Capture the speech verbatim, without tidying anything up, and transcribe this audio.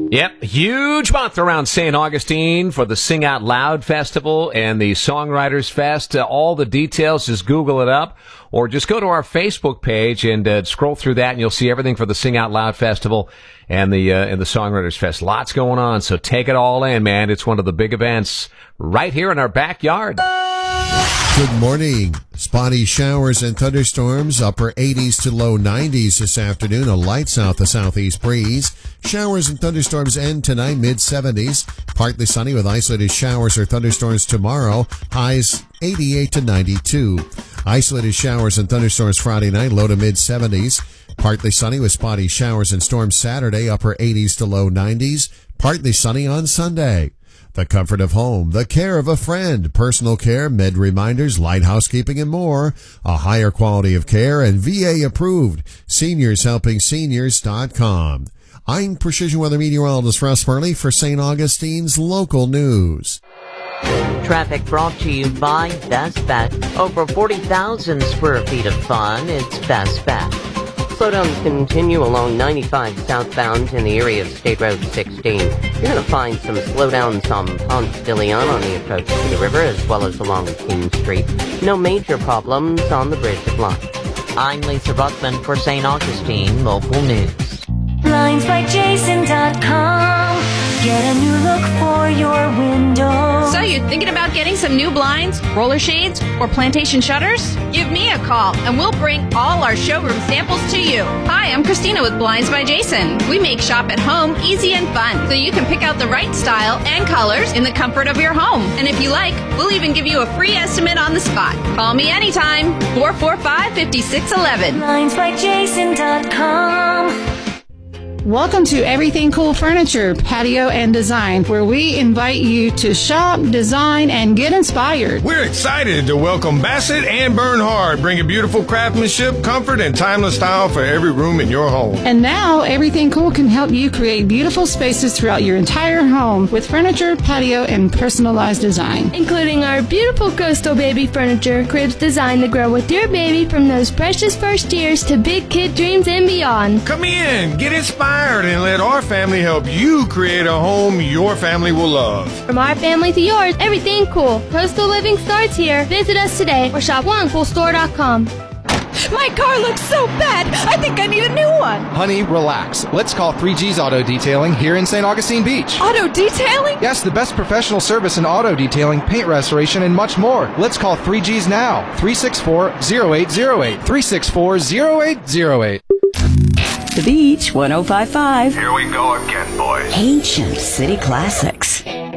Yep, huge month around Saint Augustine for the Sing Out Loud Festival and the Songwriters Fest. Uh, all the details, just Google it up or just go to our Facebook page and uh, scroll through that and you'll see everything for the Sing Out Loud Festival and the uh, and the Songwriters Fest. Lots going on, so take it all in, man. It's one of the big events right here in our backyard. Good morning. Spotty showers and thunderstorms, upper eighties to low nineties this afternoon, a light south to southeast breeze. Showers and thunderstorms end tonight, mid seventies. Partly sunny with isolated showers or thunderstorms tomorrow, highs eighty-eight to ninety-two. Isolated showers and thunderstorms Friday night, low to mid seventies. Partly sunny with spotty showers and storms Saturday, upper eighties to low nineties. Partly sunny on Sunday. The comfort of home, the care of a friend, personal care, med reminders, light housekeeping, and more. A higher quality of care and V A approved. Seniors Helping Seniors dot com. I'm Precision Weather Meteorologist Russ Murley for Saint Augustine's local news. Traffic brought to you by Best Bet. Over forty thousand square feet of fun. It's Best Bet. Slowdowns continue along ninety-five southbound in the area of State Road sixteen. You're going to find some slowdowns on Ponce de Leon on the approach to the river as well as along King Street. No major problems on the Bridge of Light. I'm Lisa Ruckman for Saint Augustine Local News. Blinds by Jason dot com. Get a new look for your window. So you're thinking about getting some new blinds, roller shades, or plantation shutters? Give me a call and we'll bring all our showroom samples to you. Hi, I'm Christina with Blinds by Jason. We make shop at home easy and fun so you can pick out the right style and colors in the comfort of your home. And if you like, we'll even give you a free estimate on the spot. Call me anytime. four four five, five six one one. Blinds by Jason dot com. Welcome to Everything Cool Furniture, Patio and Design, where we invite you to shop, design, and get inspired. We're excited to welcome Bassett and Bernhard, bringing beautiful craftsmanship, comfort, and timeless style for every room in your home. And now, Everything Cool can help you create beautiful spaces throughout your entire home with furniture, patio, and personalized design. Including our beautiful coastal baby furniture, cribs designed to grow with your baby from those precious first years to big kid dreams and beyond. Come in, get inspired, and let our family help you create a home your family will love. From our family to yours, everything cool. Coastal living starts here. Visit us today or shop one cool store dot com. My car looks so bad, I think I need a new one. Honey, relax. Let's call three G's Auto Detailing here in Saint Augustine Beach. Auto detailing? Yes, the best professional service in auto detailing, paint restoration, and much more. Let's call three G's now. three six four, zero eight zero eight. three six four, zero eight zero eight. The Beach, one oh five point five. Here we go again, boys. Ancient City Classics.